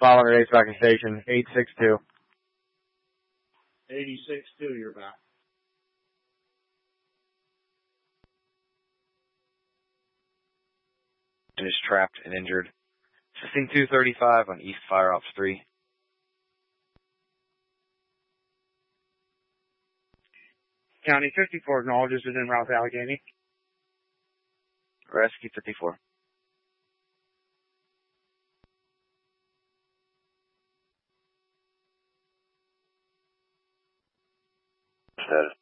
Following race tracking station, 862. 86-2, you're back. Is trapped and injured. Assisting 235 on East Fire Ops 3. County 54 acknowledges is en route to Allegheny. Rescue 54. Status.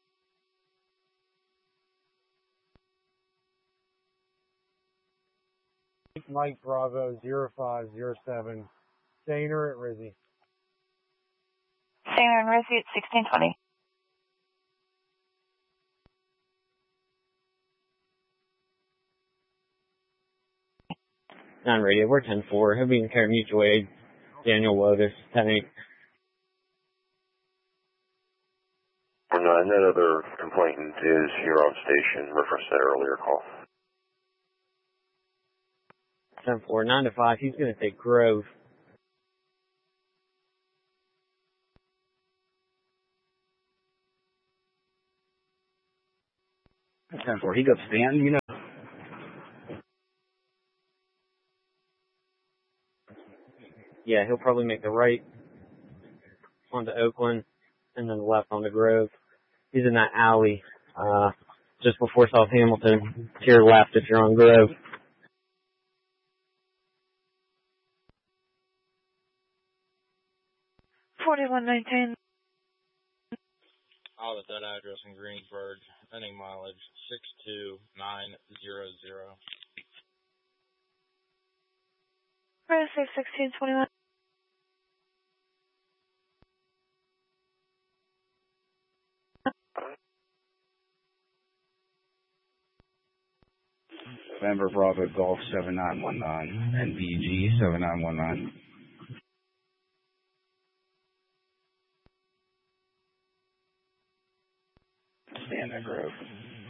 Mike Bravo 0507. Stainer at Rizzy. Stainer and Rizzy at 1620. Non-radio, we're 10-4. He'll be in care of mutual aid. Daniel Wotus, 10-8. 9, that other complainant is here on station, reference that earlier call. 10-4, 9 to 5. He's going to take Grove. That's 10-4. He got stand, you know. Yeah, he'll probably make the right onto Oakland and then the left onto Grove. He's in that alley just before South Hamilton. To your left if you're on Grove. $41.19. All at that address in Greensburg. Ending mileage 62900. Press 1621. November Bravo Golf 7919 and BG 7919. Stand at Grove.